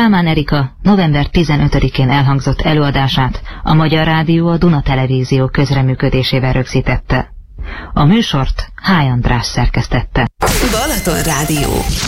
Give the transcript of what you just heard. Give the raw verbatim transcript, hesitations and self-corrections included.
Kálmán Erika november tizenötödikén elhangzott előadását a Magyar Rádió a Duna Televízió közreműködésével rögzítette. A műsort Hály András szerkesztette. Balaton Rádió.